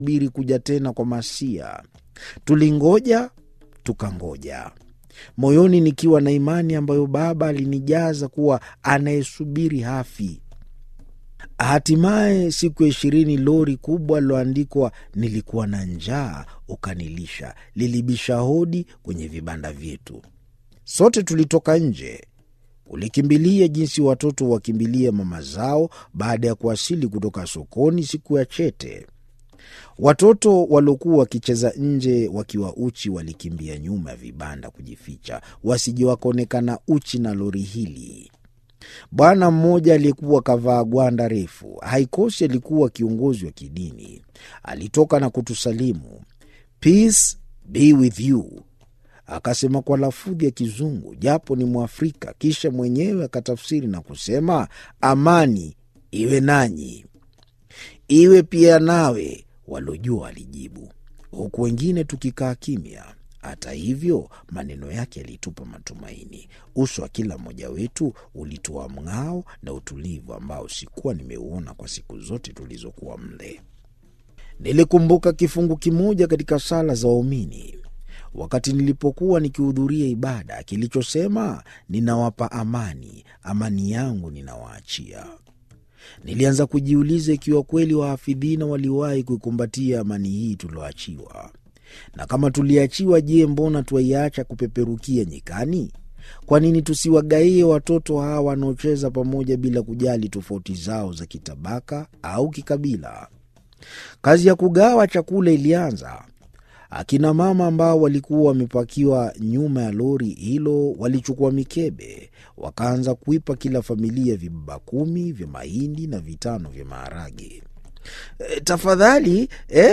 biri kuja tena kwa Masia. Tulingoja, tukangoja, moyoni nikiwa na imani ambayo Baba alinijaza kuwa anayesubiri hafi. Hatimaye siku ya 20 lori kubwa liloandikwa nilikuwa na njaa ukanilisha lilibisha hodi kwenye vibanda vyetu. Sote tulitoka nje. Ulikimbilia jinsi watoto wakimbilia mama zao baada ya kuwasili kutoka sokoni siku ya chete. Watoto waliokuwa wakicheza nje wakiwa uchi walikimbia nyuma ya vibanda kujificha wasije wakaonekana uchi na lori hili. Bwana mmoja aliyekuwa kavaa gwanda refu, haikosi alikuwa kiongozi wa kidini, alitoka na kutusalimu, "Peace be with you." Akasema kwa lafudhi ya Kizungu japo ni Mwafrika, kisha mwenyewe akatafsiri na kusema, "Amani iwe nanyi." "Iwe pia nawe," walojua alijibu, huku wengine tukikaa kimya. Hata hivyo maneno yake yalitupa matumaini. Uso wa kila mmoja wetu ulitoa mng'ao na utulivu ambao sikuwa nimeuona kwa siku zote tulizokuwa mle. Nilikumbuka kifungu kimoja katika sala za waumini wakati nilipokuwa nikihudhuria ibada kilichosema, "Ninawapa amani, amani yangu ninawaachia." Nilianza kujiuliza ikiwa kweli wahafidhina waliwahi kuikumbatia amani hii tulioachiwa. Na kama tuliachiwa, je, mbona tuiacha kupeperukia nyikani? Kwa nini tusiwagaie watoto hawa wanaocheza pamoja bila kujali tofauti zao za kitabaka au kikabila? Kazi ya kugawa chakula ilianza. Akina mama ambao walikuwa wamepakiwa nyuma ya lori hilo walichukua mikebe, wakaanza kuipa kila familia vibaba 10 vya mahindi na 5 vya maharage. "Tafadhali,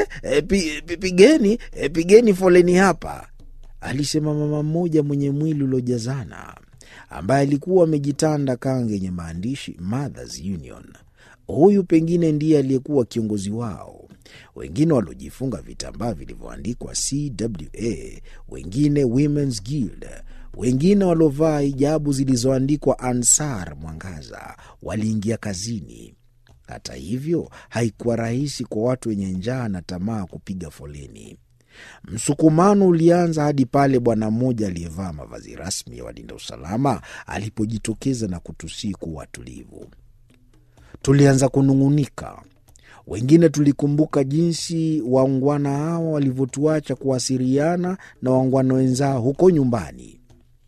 pigeni foleni hapa," alisema mama mmoja mwenye mwili uliojazana, ambaye alikuwa amejitanda kanga yenye maandishi Mothers Union. Huyu pengine ndiye aliyekuwa kiongozi wao. Wengine waliojifunga vitambaa vilivyoandikwa CWA, wengine Women's Guild, wengine waliovaa hijabu zilizoandikwa Ansar Mwangaza waliingia kazini. Hata hivyo, haikuwa rahisi kwa watu wenye njaa na tamaa kupiga foleni. Msukumano ulianza hadi pale bwana mmoja aliyevaa mavazi rasmi ya walinda usalama alipojitokeza na kutusii kuwa tulivu. Tulianza kunung'unika. Wengine tulikumbuka jinsi waungwana hawa walivyotuacha kuwasiliana na waungwana wenzao huko nyumbani.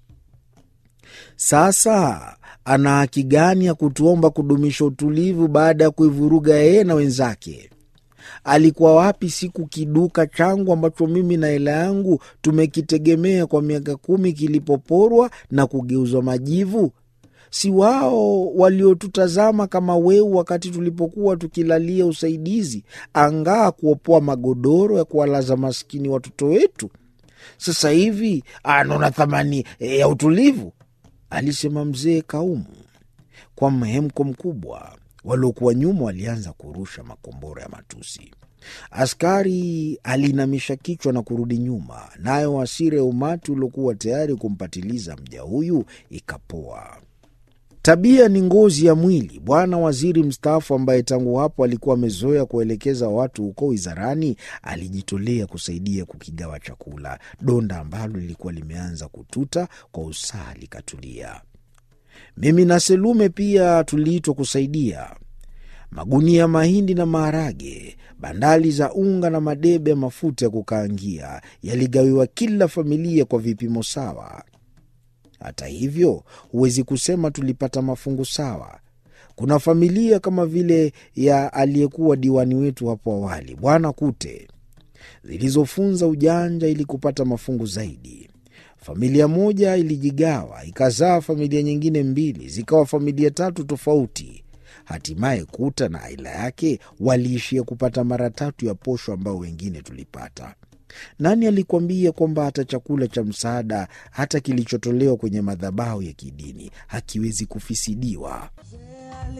Sasa ana haki gani ya kutuomba kudumisha utulivu baada ya kuivuruga yeye na wenzake? Alikuwa wapi siku kiduka changu ambacho mimi na hela yangu tumekitegemea kwa miaka 10 kilipoporwa na kugeuzwa majivu? Si wao waliotutazama kama weu wakati tulipokuwa tukilalia usaidizi, angaa kuopoa magodoro ya kuwalaza maskini watoto wetu? Sasa hivi anaona thamani ya utulivu, alisema mzee Kaumu. Kwa mhemko mkubwa, waliokuwa nyuma walianza kurusha makombora ya matusi. Askari alinamisha kichwa na kurudi nyuma, nayo hasira ya umati uliokuwa tayari kumpatiliza mja huyu ikapoa. Tabia ni ngozi ya mwili. Bwana waziri mstaafu, ambaye tangu hapo alikuwa amezoea kuelekeza watu huko wizarani, alijitolea kusaidia kukigawa chakula. Donda ambalo lilikuwa limeanza kututa kwa usaha likatulia. Mimi na Selume pia tuliitwa kusaidia. Magunia ya mahindi na maharage, bandali za unga na madebe ya mafuta ya kukaangia yaligawiwa kila familia kwa vipimo sawa. Hata hivyo, huwezi kusema tulipata mafungu sawa. Kuna familia kama vile ya aliyekuwa diwani wetu hapo awali, Bwana Kute, zilizofunza ujanja ili kupata mafungu zaidi. Familia moja ilijigawa, ikazaa familia nyingine 2, zikawa familia 3 tofauti. Hatimaye Kuta na aila yake waliishia kupata mara 3 ya posho ambao wengine tulipata. Nani alikwambia kwamba hata chakula cha msaada, hata kilichotolewa kwenye madhabahu ya kidini, hakiwezi kufisidiwa?